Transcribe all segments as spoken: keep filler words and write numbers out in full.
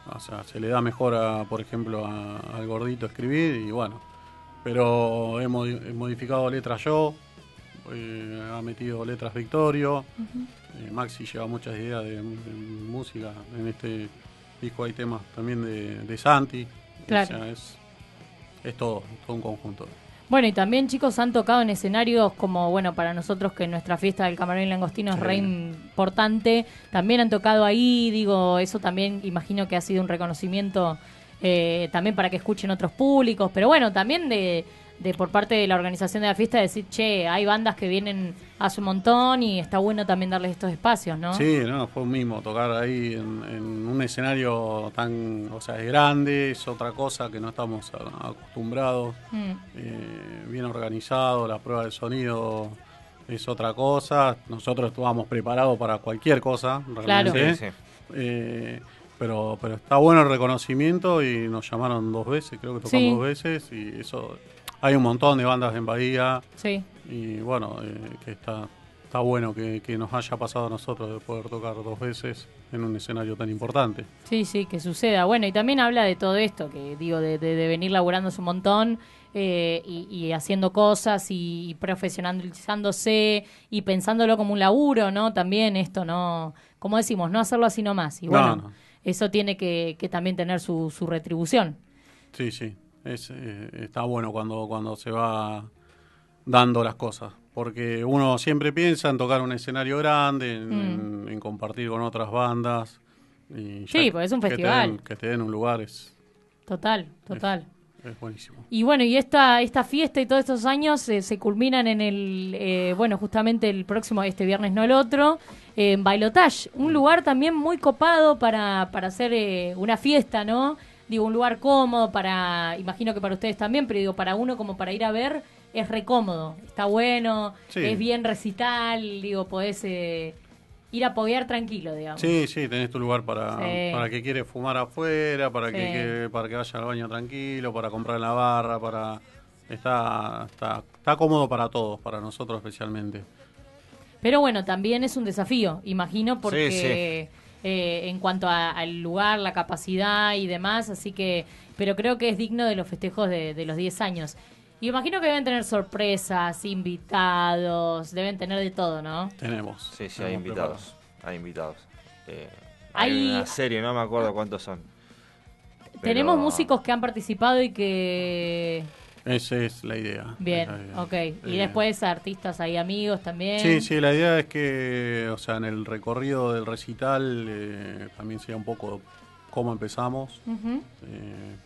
o sea, se le da mejor, a, por ejemplo, a, al gordito escribir y bueno, pero he, modi- he modificado letras yo, eh, ha metido letras Victorio, uh-huh. eh, Maxi lleva muchas ideas de, de música, en este disco hay temas también de, de Santi, claro. O sea, es, es todo, todo un conjunto. Bueno, y también, chicos, han tocado en escenarios como, bueno, para nosotros que nuestra fiesta del Camarones Langostino es sí. re importante, también han tocado ahí, digo, eso también imagino que ha sido un reconocimiento eh, también para que escuchen otros públicos, pero bueno, también de, de por parte de la organización de la fiesta decir, che, hay bandas que vienen hace un montón y está bueno también darles estos espacios, ¿no? Sí, no, fue un mismo tocar ahí en, en un escenario tan, o sea, es grande, es otra cosa que no estamos acostumbrados, mm. eh, bien organizado, la prueba de sonido es otra cosa, nosotros estábamos preparados para cualquier cosa, realmente, claro. sí, sí. Eh, pero pero está bueno el reconocimiento y nos llamaron dos veces, creo que tocamos sí. dos veces y eso, hay un montón de bandas en Bahía sí. y bueno, eh, que está... Está bueno que, que nos haya pasado a nosotros de poder tocar dos veces en un escenario tan importante. Sí, sí, que suceda. Bueno, y también habla de todo esto, que digo, de, de, de venir laburándose un montón eh, y, y haciendo cosas y, y profesionalizándose y pensándolo como un laburo, ¿no? También esto, ¿no? Como decimos, no hacerlo así nomás. Y bueno, no, no. eso tiene que, que también tener su, su retribución. Sí, sí. Es, eh, está bueno cuando, cuando se va dando las cosas. Porque uno siempre piensa en tocar un escenario grande, en, mm. en, en compartir con otras bandas. Y sí, porque es un festival. Que te den, que te den un lugar es... Total, total. Es, es buenísimo. Y bueno, y esta esta fiesta y todos estos años eh, se culminan en el, eh, bueno, justamente el próximo, este viernes, no el otro, eh, en Bailotage. Un lugar también muy copado para, para hacer eh, una fiesta, ¿no? Digo, un lugar cómodo para, imagino que para ustedes también, pero digo, para uno como para ir a ver... es re cómodo, está bueno, sí. es bien recital, digo, podés eh, ir a poguear tranquilo, digamos. Sí, sí, tenés tu lugar para, sí. para que quiere fumar afuera, para, sí. que, que, para que vaya al baño tranquilo, para comprar en la barra, para está, está, está cómodo para todos, para nosotros especialmente. Pero bueno, también es un desafío, imagino, porque sí, sí. Eh, en cuanto a, al lugar, la capacidad y demás, así que, pero creo que es digno de los festejos de, de los diez años. Y imagino que deben tener sorpresas, invitados, deben tener de todo, ¿no? Tenemos. Sí, sí, tenemos hay invitados. Preparados. Hay invitados. Eh, hay, hay una serie, no me acuerdo cuántos son. Tenemos Pero... músicos que han participado y que... Esa es la idea. Bien, la idea. ok. La y idea. Después artistas ahí, amigos también. Sí, sí, la idea es que, o sea, en el recorrido del recital eh, también sea un poco cómo empezamos. Uh-huh. Eh,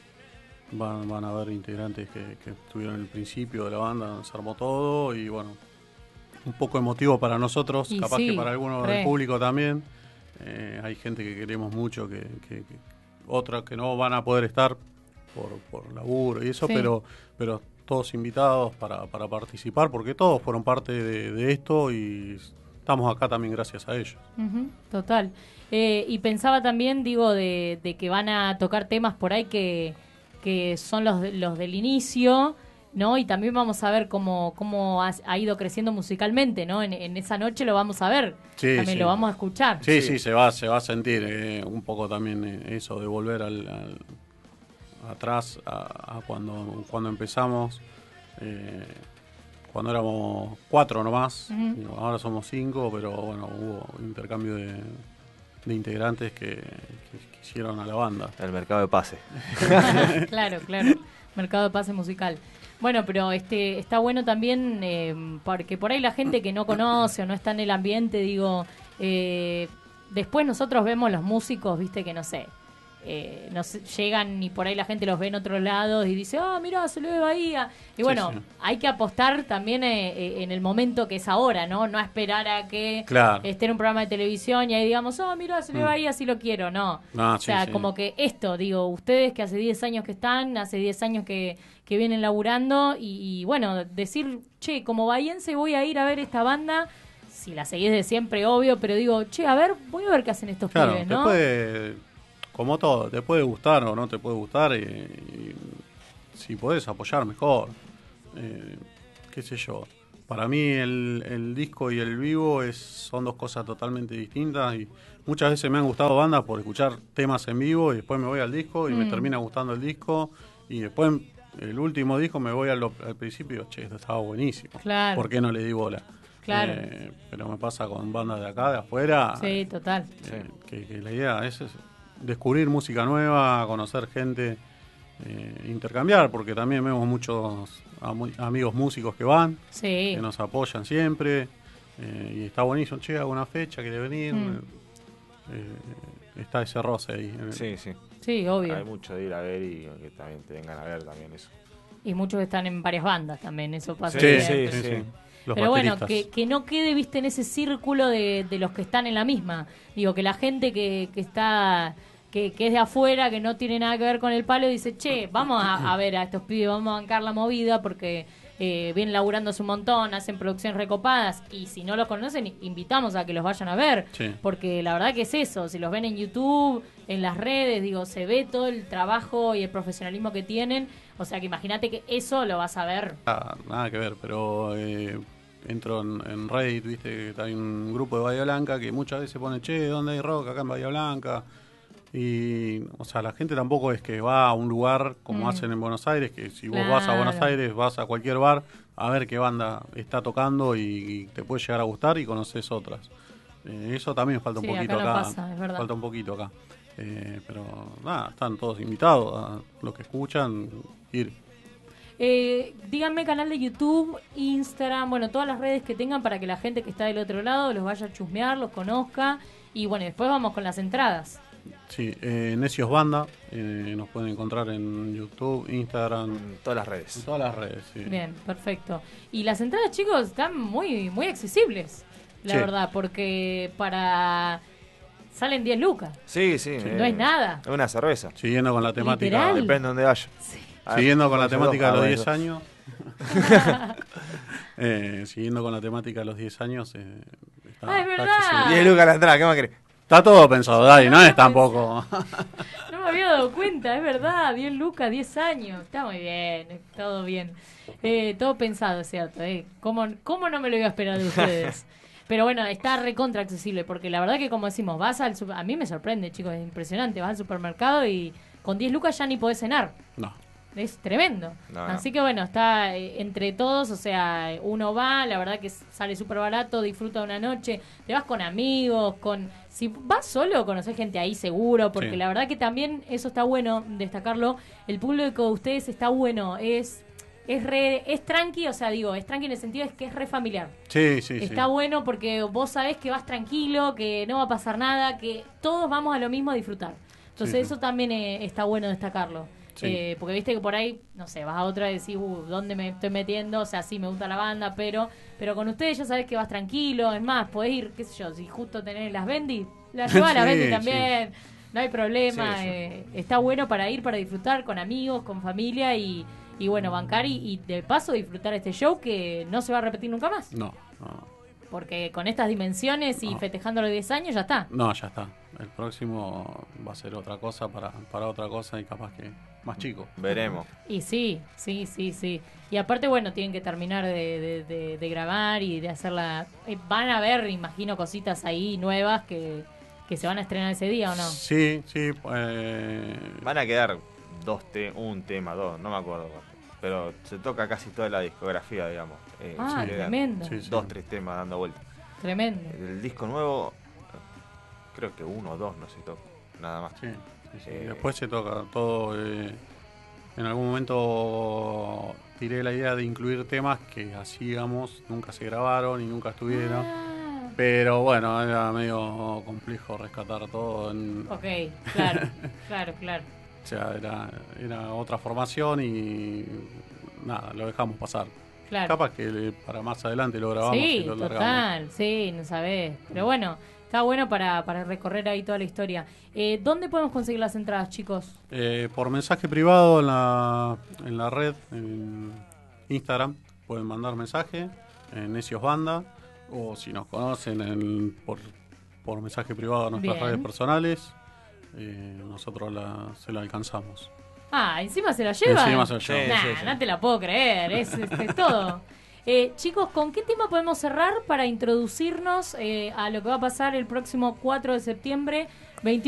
Van, van a haber integrantes que, que estuvieron en el principio de la banda, se armó todo y bueno, un poco emotivo para nosotros, y capaz sí, que para algunos re. del público también. Eh, hay gente que queremos mucho, que, que, que otras que no van a poder estar por, por laburo y eso, sí. pero pero todos invitados para, para participar, porque todos fueron parte de, de esto y estamos acá también gracias a ellos. Uh-huh, total. Eh, y pensaba también, digo, de, de que van a tocar temas por ahí que... que son los, los del inicio, ¿no? Y también vamos a ver cómo, cómo ha, ha ido creciendo musicalmente, ¿no? En, en esa noche lo vamos a ver, sí, también sí. lo vamos a escuchar. Sí, sí, sí, se va, se va a sentir eh, un poco también eh, eso de volver al, al atrás a, a cuando, cuando empezamos, eh, cuando éramos cuatro nomás, uh-huh. ahora somos cinco, pero bueno, hubo intercambio de... de integrantes que, que, que hicieron a la banda. El mercado de pase. Claro, claro. Mercado de pase musical. Bueno, pero este está bueno también eh, porque por ahí la gente que no conoce o no está en el ambiente, digo, eh, después nosotros vemos los músicos, viste, que no sé, eh, nos llegan y por ahí la gente los ve en otros lados y dice, ah, oh, mirá, se lo ve Bahía. Y bueno, sí, sí. hay que apostar también eh, en el momento que es ahora, ¿no? No esperar a que claro. esté en un programa de televisión y ahí digamos, oh, mirá, se lo ve mm. Bahía, así lo quiero. No, no o sea, sí, sí. como que esto, digo, ustedes que hace diez años que están, hace diez años que, que vienen laburando y, y bueno, decir, che, como bahiense voy a ir a ver esta banda, si la seguís de siempre, obvio, pero digo, che, a ver, voy a ver qué hacen estos claro, pibes, ¿no? Después, como todo, te puede gustar o no te puede gustar y, y si podés apoyar mejor, eh, qué sé yo, para mí el, el disco y el vivo es, son dos cosas totalmente distintas y muchas veces me han gustado bandas por escuchar temas en vivo y después me voy al disco y mm. me termina gustando el disco y después el último disco me voy al, al principio y digo, che, esto estaba buenísimo. Claro. ¿Por qué no le di bola? Claro. Eh, pero me pasa con bandas de acá, de afuera. Sí, total. Eh, que, que la idea es, es descubrir música nueva, conocer gente, eh, intercambiar, porque también vemos muchos am- amigos músicos que van, sí. que nos apoyan siempre, eh, y está buenísimo, che, hago una fecha, quiere venir, mm. eh, está ese roce ahí. Sí, sí. Sí, obvio. Hay mucho de ir a ver y que también te vengan a ver también eso. Y muchos están en varias bandas también, eso pasa. Sí, sí, sí, sí. Los Pero bateristas. bueno, que, que no quede, viste, en ese círculo de, de los que están en la misma. Digo, que la gente que, que está, que, que es de afuera, que no tiene nada que ver con el palo, dice, che, vamos a, a ver a estos pibes, vamos a bancar la movida porque eh, vienen laburándose un montón, hacen producciones recopadas, y si no los conocen, invitamos a que los vayan a ver. Sí. Porque la verdad que es eso, si los ven en YouTube, en las redes, digo, se ve todo el trabajo y el profesionalismo que tienen. O sea que imagínate que eso lo vas a ver. Ah, nada que ver, pero eh, entro en, en Reddit, viste, que hay un grupo de Bahía Blanca que muchas veces pone, che, ¿dónde hay rock? Acá en Bahía Blanca. Y, o sea, la gente tampoco es que va a un lugar como mm. hacen en Buenos Aires, que si vos claro. vas a Buenos Aires, vas a cualquier bar a ver qué banda está tocando y, y te puede llegar a gustar y conoces otras. Eh, eso también falta un sí, poquito acá. acá. No pasa, es verdad. Falta un poquito acá. Eh, pero nada, están todos invitados a los que escuchan ir. Eh, díganme canal de YouTube, Instagram, bueno, todas las redes que tengan para que la gente que está del otro lado los vaya a chusmear, los conozca. Y bueno, después vamos con las entradas. Sí, eh, Necios Banda, eh, nos pueden encontrar en YouTube, Instagram, en todas las redes. En todas las redes, sí. Bien, perfecto. Y las entradas, chicos, están muy muy accesibles, la sí. verdad, porque para... salen diez lucas. Sí, sí. sí. Eh, no es nada. Es una cerveza. Siguiendo con la temática. Literal. Depende de dónde vaya. Sí. Siguiendo con la temática de los diez años. eh, siguiendo con la temática de los diez años. Eh, está, ah, es verdad. diez lucas la entrada, ¿qué más querés? Está todo pensado, Dai, no, no es tampoco. No me había dado cuenta, es verdad. diez lucas, diez años. Está muy bien, todo bien. Eh, todo pensado, es cierto. Eh. ¿Cómo, ¿Cómo no me lo iba a esperar de ustedes? Pero bueno, está recontra accesible, porque la verdad que como decimos, vas al super... a mí me sorprende, chicos, es impresionante. Vas al supermercado y con diez lucas ya ni podés cenar. No. Es tremendo. No, Así no. que bueno, está eh, entre todos, o sea, uno va, la verdad que sale súper barato, disfruta una noche, te vas con amigos, con... Si vas solo, conoces gente ahí seguro, porque sí. la verdad que también eso está bueno destacarlo, el público de ustedes está bueno, es... Es re, es tranqui, o sea, digo, es tranqui en el sentido es que es re familiar. Sí, sí, Está sí. bueno porque vos sabés que vas tranquilo, que no va a pasar nada, que todos vamos a lo mismo a disfrutar. Entonces Sí, eso sí. también eh, está bueno destacarlo. Sí. Eh, porque viste que por ahí, no sé, vas a otra y decís, uh, ¿dónde me estoy metiendo? O sea, sí, me gusta la banda, pero pero con ustedes ya sabés que vas tranquilo. Es más, podés ir, qué sé yo, si justo tenés las Bendy, las llevas a las Sí, Bendy también. No hay problema. Sí, sí. Eh, está bueno para ir, para disfrutar con amigos, con familia y... Y bueno, bancar y, y de paso disfrutar este show que no se va a repetir nunca más. No, no. Porque con estas dimensiones y No. festejando los diez años ya está. No, ya está. El próximo va a ser otra cosa para, para otra cosa y capaz que más chico. Veremos. Y sí, sí, sí, sí. Y aparte, bueno, tienen que terminar de, de, de, de grabar y de hacerla. Eh, van a ver, imagino, cositas ahí nuevas que, que se van a estrenar ese día, ¿o no? Sí, sí. Eh, Van a quedar dos te un tema, dos, no me acuerdo. Pero se toca casi toda la discografía, digamos. Eh, Ah, sí, tremendo. Sí, sí. Dos, tres temas dando vueltas. Tremendo. El disco nuevo, creo que uno o dos no se toca, nada más. sí, sí, sí. Eh, Después se toca todo. Eh, en algún momento tiré la idea de incluir temas que hacíamos, nunca se grabaron y nunca estuvieron. Ah, Pero bueno, era medio complejo rescatar todo. En, ok, claro, claro, claro. O sea, era, era otra formación y nada, lo dejamos pasar. Claro. Capaz que para más adelante lo grabamos y Sí, lo largamos. total, sí, no sabés. Pero bueno, está bueno para, para recorrer ahí toda la historia. Eh, ¿Dónde podemos conseguir las entradas, chicos? Eh, por mensaje privado en la, en la red, en Instagram, pueden mandar mensaje en Necios Banda, o si nos conocen en, por, por mensaje privado a nuestras Bien. redes personales, eh, nosotros la, se la alcanzamos. Ah, encima se la lleva. Encima se la lleva. Sí, Nah, sí, sí. no te la puedo creer, es, es, es todo. Eh, chicos, ¿con qué tema podemos cerrar para introducirnos eh, a lo que va a pasar el próximo cuatro de septiembre, veintiuno